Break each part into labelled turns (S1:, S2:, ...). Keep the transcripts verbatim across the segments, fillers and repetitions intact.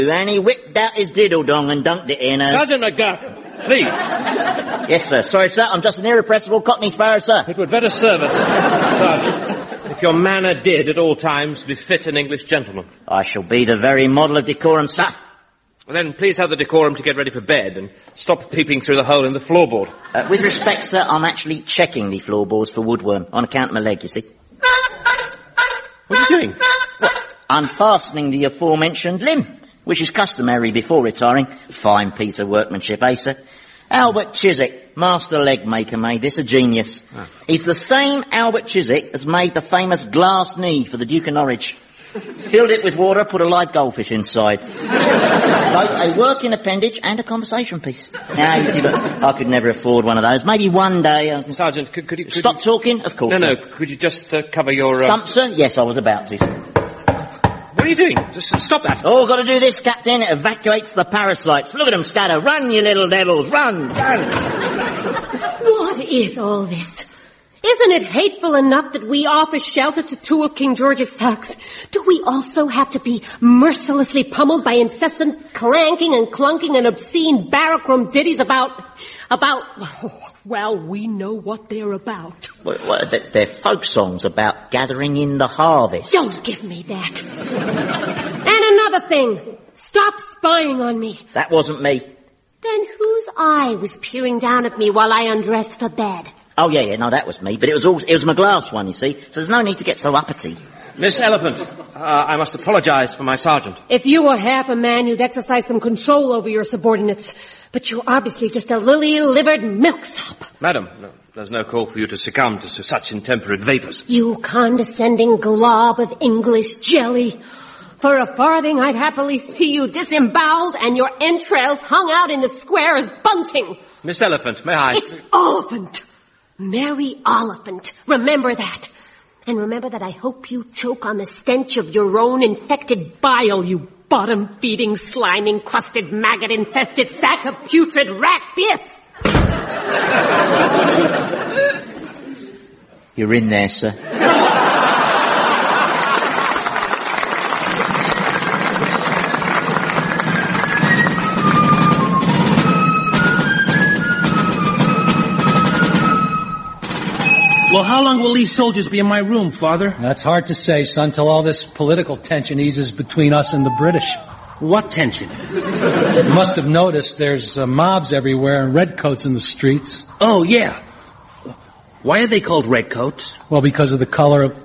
S1: And he whipped out his diddle-dong and dunked it in her.
S2: Sergeant McGurk, please.
S1: Yes, sir. Sorry, sir. I'm just an irrepressible Cockney sparrow, sir.
S2: It would better serve us, Sergeant, if your manner did at all times befit an English gentleman.
S1: I shall be the very model of decorum, sir.
S2: Well, then please have the decorum to get ready for bed and stop peeping through the hole in the floorboard.
S1: Uh, with respect, sir, I'm actually checking the floorboards for woodworm on account of my leg, you see.
S2: What are you doing?
S1: What? Unfastening the aforementioned limb, which is customary before retiring. Fine piece of workmanship, eh, sir? Albert Chiswick, master leg maker, made this, a genius. Ah. He's the same Albert Chiswick as made the famous glass knee for the Duke of Norwich. Filled it with water, put a live goldfish inside. Both a working appendage and a conversation piece. Now, you see, look, I could never afford one of those. Maybe one day... Uh,
S2: Sergeant, could, could you... Could
S1: stop
S2: you...
S1: talking? Of course,
S2: No,
S1: sir.
S2: no, could you just uh, cover your... Uh...
S1: Stump, sir? Yes, I was about to, sir.
S2: What are you doing? Just stop that.
S1: Oh, got to do this, Captain. It evacuates the parasites. Look at them scatter. Run, you little devils. Run, run.
S3: What is all this? Isn't it hateful enough that we offer shelter to two of King George's thugs? Do we also have to be mercilessly pummeled by incessant clanking and clunking and obscene barrack-room ditties about... about... Oh, well, we know what they're about.
S1: Well, well, they're folk songs about gathering in the harvest.
S3: Don't give me that. And another thing. Stop spying on me.
S1: That wasn't me.
S3: Then whose eye was peering down at me while I undressed for bed?
S1: Oh, yeah, yeah, no, that was me. But it was all, it was my glass one, you see. So there's no need to get so uppity.
S2: Miss Elephant, uh, I must apologize for my sergeant.
S3: If you were half a man, you'd exercise some control over your subordinates. But you're obviously just a lily-livered milksop.
S2: Madam, no, there's no call for you to succumb to such intemperate vapours.
S3: You condescending glob of English jelly. For a farthing, I'd happily see you disemboweled and your entrails hung out in the square as bunting.
S2: Miss Elephant, may I...
S3: It's Oliphant. Mary Oliphant. Remember that. And remember that I hope you choke on the stench of your own infected bile, you bottom-feeding, slime-encrusted, maggot-infested sack of putrid rat piss.
S1: You're in there, sir.
S4: Well, how long will these soldiers be in my room, Father?
S5: That's hard to say, son, till all this political tension eases between us and the British.
S4: What tension?
S5: You must have noticed there's uh, mobs everywhere and redcoats in the streets.
S4: Oh, yeah. Why are they called redcoats?
S5: Well, because of the color of...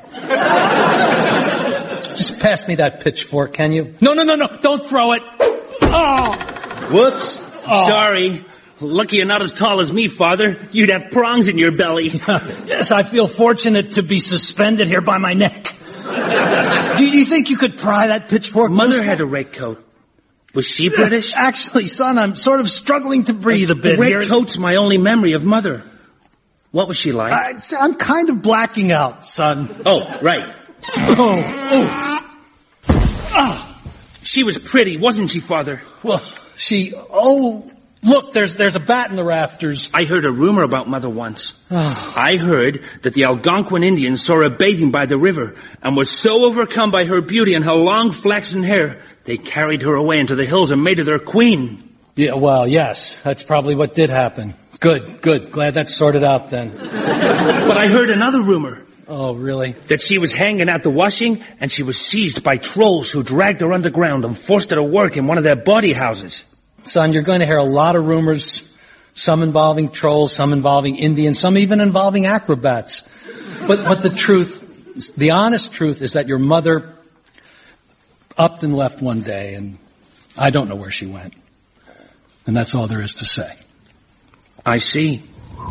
S5: Just pass me that pitchfork, can you? No, no, no, no, don't throw it. Oh!
S4: Whoops.
S5: Oh.
S4: Sorry. Lucky you're not as tall as me, Father. You'd have prongs in your belly.
S5: Yes, I feel fortunate to be suspended here by my neck. Do you think you could pry that pitchfork?
S4: Mother had a red coat. Was she British?
S5: Actually, son, I'm sort of struggling to breathe a bit
S4: the red
S5: here.
S4: coat's my only memory of Mother. What was she like?
S5: I, I'm kind of blacking out, son.
S4: Oh, right.
S5: Oh, oh.
S4: Oh, she was pretty, wasn't she, Father?
S5: Well, she... Oh... Look, there's there's a bat in the rafters.
S4: I heard a rumor about Mother once. I heard that the Algonquin Indians saw her bathing by the river and were so overcome by her beauty and her long flaxen hair, they carried her away into the hills and made her their queen.
S5: Yeah, well, yes, that's probably what did happen. Good, good. Glad that's sorted out then.
S4: But I heard another rumor.
S5: Oh, really?
S4: That she was hanging at the washing and she was seized by trolls who dragged her underground and forced her to work in one of their bawdy houses.
S5: Son, you're going to hear a lot of rumors, some involving trolls, some involving Indians, some even involving acrobats. But, but the truth, the honest truth is that your mother upped and left one day, and I don't know where she went. And that's all there is to say.
S4: I see.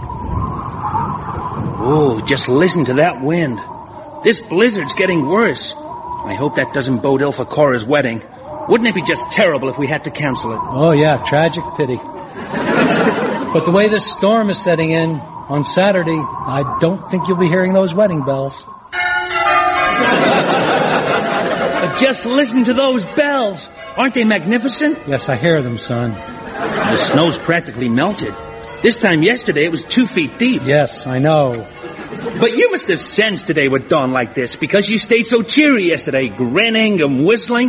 S4: Oh, just listen to that wind. This blizzard's getting worse. I hope that doesn't bode ill for Cora's wedding. Wouldn't it be just terrible if we had to cancel it?
S5: Oh, yeah, tragic pity. But the way this storm is setting in on Saturday, I don't think you'll be hearing those wedding bells.
S4: Just listen to those bells. Aren't they magnificent?
S5: Yes, I hear them, son.
S4: The snow's practically melted. This time yesterday it was two feet deep.
S5: Yes, I know.
S4: But you must have sensed today would dawn like this because you stayed so cheery yesterday, grinning and whistling.